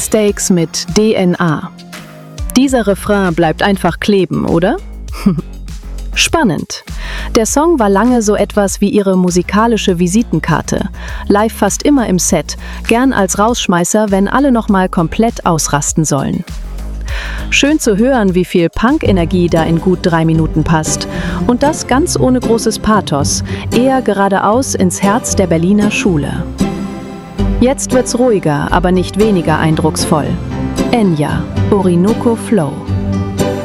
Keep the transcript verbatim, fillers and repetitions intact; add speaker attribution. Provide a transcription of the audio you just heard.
Speaker 1: Beefsteaks mit D N A. Dieser Refrain bleibt einfach kleben, oder? Spannend. Der Song war lange so etwas wie ihre musikalische Visitenkarte. Live fast immer im Set, gern als Rausschmeißer, wenn alle nochmal komplett ausrasten sollen. Schön zu hören, wie viel Punk-Energie da in gut drei Minuten passt. Und das ganz ohne großes Pathos, eher geradeaus ins Herz der Berliner Schule. Jetzt wird's ruhiger, aber nicht weniger eindrucksvoll. Enya, Orinoco Flow.